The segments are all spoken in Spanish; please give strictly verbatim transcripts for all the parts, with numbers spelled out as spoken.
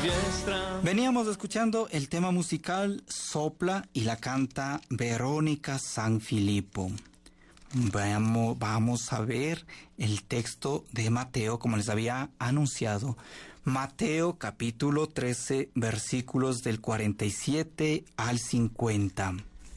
Veníamos escuchando el tema musical Sopla y la canta Verónica Sanfilippo. Vamos, vamos a ver el texto de Mateo, como les había anunciado. Mateo capítulo trece, versículos del cuarenta y siete al cincuenta.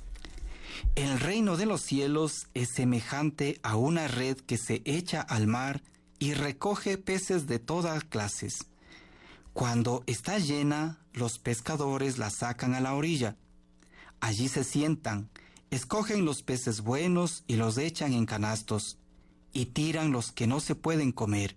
El reino de los cielos es semejante a una red que se echa al mar y recoge peces de todas clases. Cuando está llena, los pescadores la sacan a la orilla. Allí se sientan, escogen los peces buenos y los echan en canastos, y tiran los que no se pueden comer.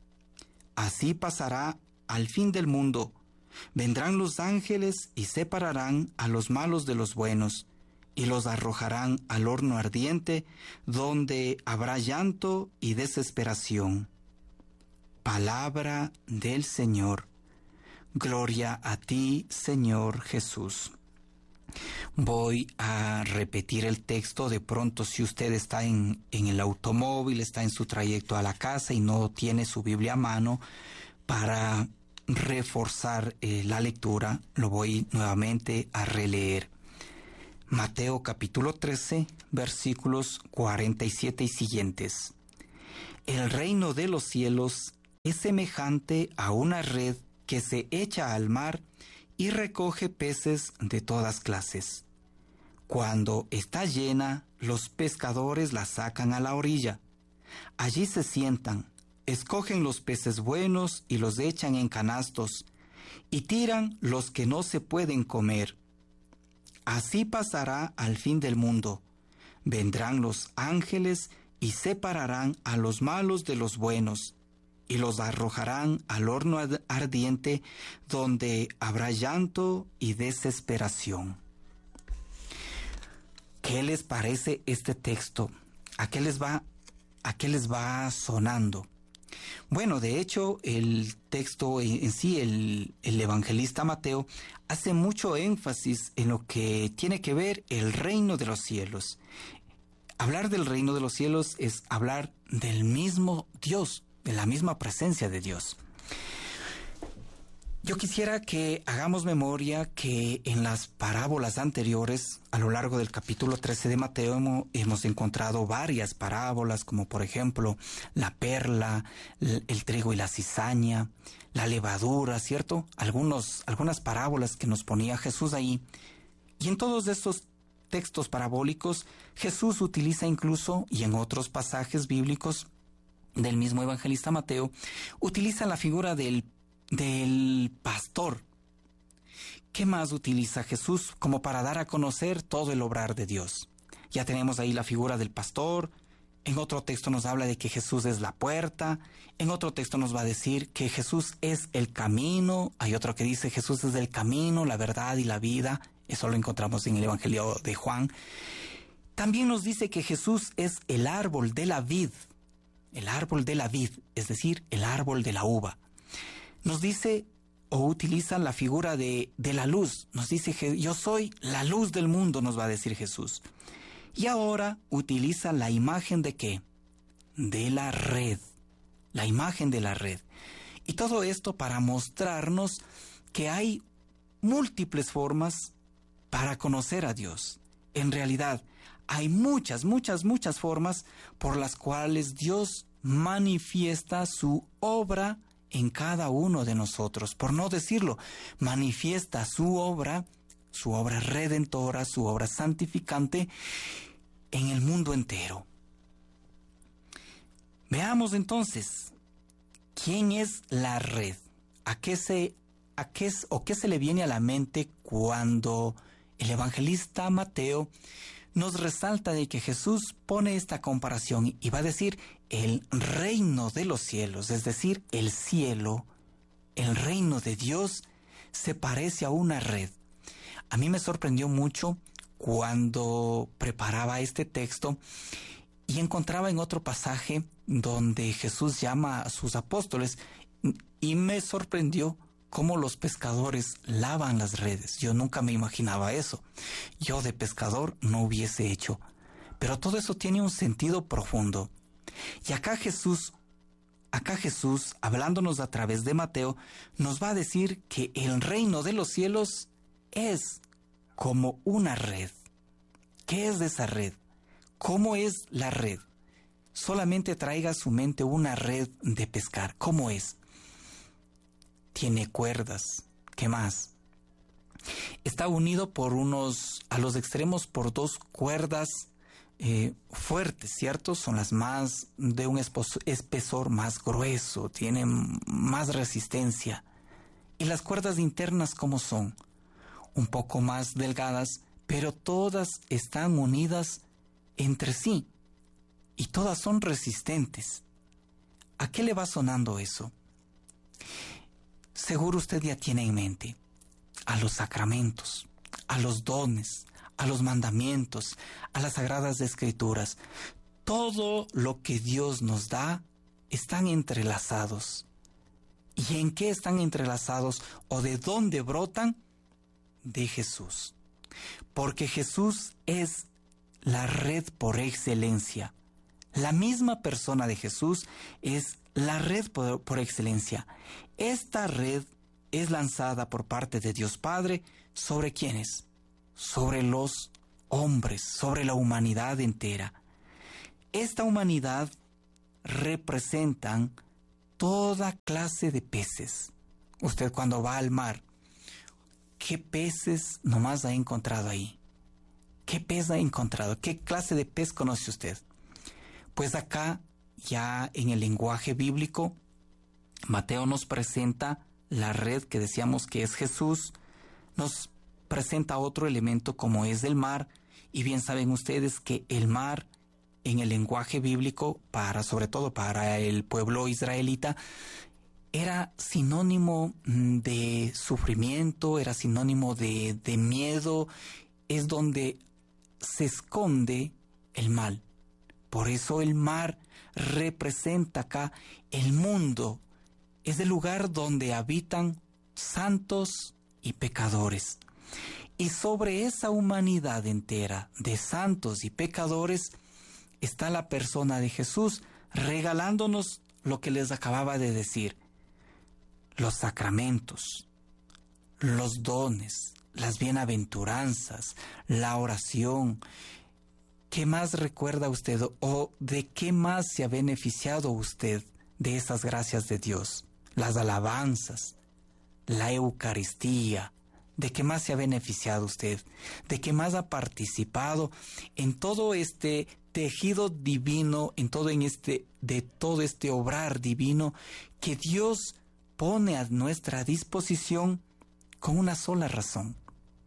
Así pasará al fin del mundo. Vendrán los ángeles y separarán a los malos de los buenos, y los arrojarán al horno ardiente, donde habrá llanto y desesperación. Palabra del Señor. Gloria a ti, Señor Jesús. Voy a repetir el texto. De pronto, si usted está en, en el automóvil, está en su trayecto a la casa y no tiene su Biblia a mano, para reforzar eh, la lectura, lo voy nuevamente a releer. Mateo capítulo trece, versículos cuarenta y siete y siguientes. El reino de los cielos es semejante a una red que se echa al mar y recoge peces de todas clases. Cuando está llena, los pescadores la sacan a la orilla. Allí se sientan, escogen los peces buenos y los echan en canastos, y tiran los que no se pueden comer. Así pasará al fin del mundo. Vendrán los ángeles y separarán a los malos de los buenos, y los arrojarán al horno ardiente, donde habrá llanto y desesperación. ¿Qué les parece este texto? ¿A qué les va, a qué les va sonando? Bueno, de hecho, el texto en sí, el, el evangelista Mateo, hace mucho énfasis en lo que tiene que ver el reino de los cielos. Hablar del reino de los cielos es hablar del mismo Dios, de la misma presencia de Dios. Yo quisiera que hagamos memoria que en las parábolas anteriores, a lo largo del capítulo trece de Mateo, hemos, hemos encontrado varias parábolas, como por ejemplo la perla, el, el trigo y la cizaña, la levadura, ¿cierto? Algunos, algunas parábolas que nos ponía Jesús ahí. Y en todos estos textos parabólicos, Jesús utiliza incluso, y en otros pasajes bíblicos del mismo evangelista Mateo, utiliza la figura del, del pastor. ¿Qué más utiliza Jesús como para dar a conocer todo el obrar de Dios? Ya tenemos ahí la figura del pastor. En otro texto nos habla de que Jesús es la puerta. En otro texto nos va a decir que Jesús es el camino. Hay otro que dice Jesús es el camino, la verdad y la vida. Eso lo encontramos en el Evangelio de Juan. También nos dice que Jesús es el árbol de la vid. El árbol de la vid, es decir, el árbol de la uva. Nos dice o utiliza la figura de, de la luz. Nos dice, yo soy la luz del mundo, nos va a decir Jesús. Y ahora utiliza la imagen de ¿qué? De la red. La imagen de la red. Y todo esto para mostrarnos que hay múltiples formas para conocer a Dios. En realidad, hay muchas, muchas, muchas formas por las cuales Dios manifiesta su obra en cada uno de nosotros. Por no decirlo, manifiesta su obra, su obra redentora, su obra santificante en el mundo entero. Veamos entonces, ¿quién es la red? ¿A qué se, a qué, o qué se le viene a la mente cuando el evangelista Mateo nos resalta de que Jesús pone esta comparación y va a decir el reino de los cielos, es decir, el cielo, el reino de Dios se parece a una red? A mí me sorprendió mucho cuando preparaba este texto y encontraba en otro pasaje donde Jesús llama a sus apóstoles y me sorprendió cómo los pescadores lavan las redes. Yo nunca me imaginaba eso. Yo de pescador no hubiese hecho. Pero todo eso tiene un sentido profundo. Y acá Jesús acá Jesús, hablándonos a través de Mateo, nos va a decir que el reino de los cielos es como una red. ¿Qué es esa red? ¿Cómo es la red? Solamente traiga a su mente una red de pescar. ¿Cómo es? Tiene cuerdas. ¿Qué más? Está unido por unos, a los extremos por dos cuerdas eh, fuertes, ¿cierto? Son las más, de un espesor más grueso, tienen más resistencia. ¿Y las cuerdas internas cómo son? Un poco más delgadas, pero todas están unidas entre sí y todas son resistentes. ¿A qué le va sonando eso? Seguro usted ya tiene en mente a los sacramentos, a los dones, a los mandamientos, a las sagradas escrituras. Todo lo que Dios nos da están entrelazados. ¿Y en qué están entrelazados o de dónde brotan? De Jesús. Porque Jesús es la red por excelencia. La misma persona de Jesús es la red por, por excelencia. Esta red es lanzada por parte de Dios Padre ¿sobre quiénes? Sobre los hombres, sobre la humanidad entera. Esta humanidad representan toda clase de peces. Usted cuando va al mar, ¿qué peces nomás ha encontrado ahí? ¿Qué pez ha encontrado? ¿Qué clase de pez conoce usted? Pues acá, ya en el lenguaje bíblico, Mateo nos presenta la red que decíamos que es Jesús, nos presenta otro elemento como es el mar, y bien saben ustedes que el mar en el lenguaje bíblico, para, sobre todo para el pueblo israelita, era sinónimo de sufrimiento, era sinónimo de, de miedo, es donde se esconde el mal. Por eso el mar representa acá el mundo, es el lugar donde habitan santos y pecadores. Y sobre esa humanidad entera de santos y pecadores está la persona de Jesús regalándonos lo que les acababa de decir. Los sacramentos, los dones, las bienaventuranzas, la oración. ¿Qué más recuerda usted o de qué más se ha beneficiado usted de esas gracias de Dios? Las alabanzas, la Eucaristía. ¿De qué más se ha beneficiado usted? ¿De qué más ha participado en todo este tejido divino, en todo en este, de todo este obrar divino que Dios pone a nuestra disposición con una sola razón?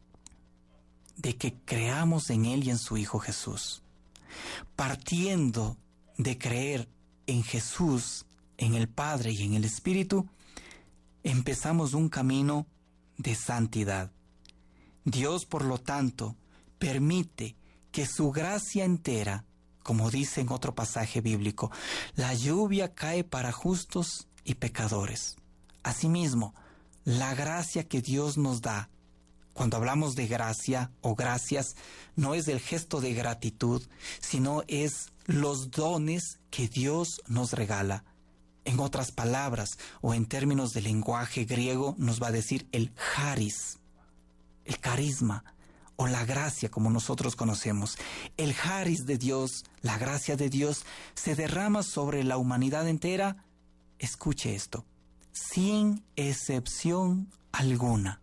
De que creamos en Él y en su Hijo Jesús. Partiendo de creer en Jesús, en el Padre y en el Espíritu, empezamos un camino de santidad. Dios, por lo tanto, permite que su gracia entera, como dice en otro pasaje bíblico, la lluvia cae para justos y pecadores. Asimismo, la gracia que Dios nos da, cuando hablamos de gracia o gracias, no es el gesto de gratitud, sino es los dones que Dios nos regala. En otras palabras, o en términos de lenguaje griego, nos va a decir el charis, el carisma, o la gracia como nosotros conocemos. El charis de Dios, la gracia de Dios, se derrama sobre la humanidad entera. Escuche esto, sin excepción alguna.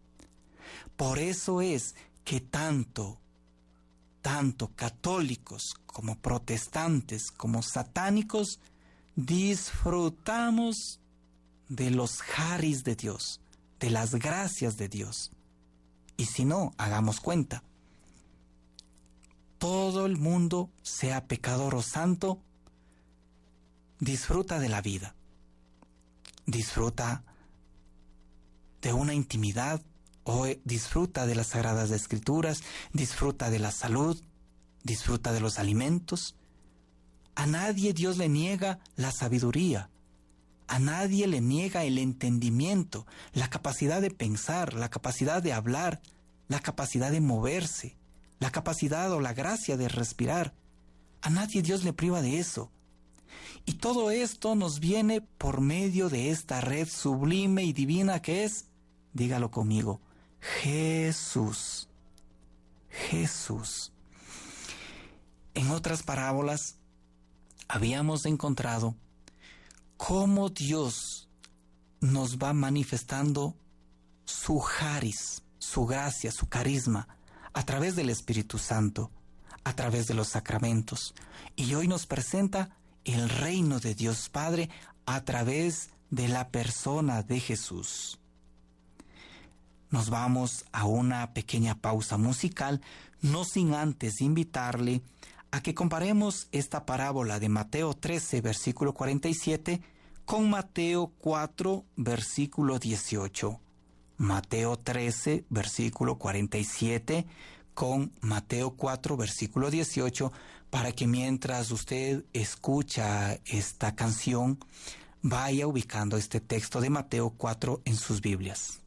Por eso es que tanto, tanto católicos como protestantes como satánicos disfrutamos de los charis de Dios, de las gracias de Dios. Y si no, hagamos cuenta. Todo el mundo, sea pecador o santo, disfruta de la vida. Disfruta de una intimidad, o disfruta de las Sagradas Escrituras, disfruta de la salud, disfruta de los alimentos. A nadie Dios le niega la sabiduría, a nadie le niega el entendimiento, la capacidad de pensar, la capacidad de hablar, la capacidad de moverse, la capacidad o la gracia de respirar. A nadie Dios le priva de eso. Y todo esto nos viene por medio de esta red sublime y divina que es, dígalo conmigo, Jesús. Jesús. En otras parábolas habíamos encontrado cómo Dios nos va manifestando su charis, su gracia, su carisma, a través del Espíritu Santo, a través de los sacramentos. Y hoy nos presenta el reino de Dios Padre a través de la persona de Jesús. Nos vamos a una pequeña pausa musical, no sin antes invitarle a que comparemos esta parábola de Mateo trece, versículo cuarenta y siete, con Mateo cuatro, versículo dieciocho. Mateo trece, versículo cuarenta y siete, con Mateo cuatro, versículo dieciocho, para que mientras usted escucha esta canción, vaya ubicando este texto de Mateo cuatro en sus Biblias.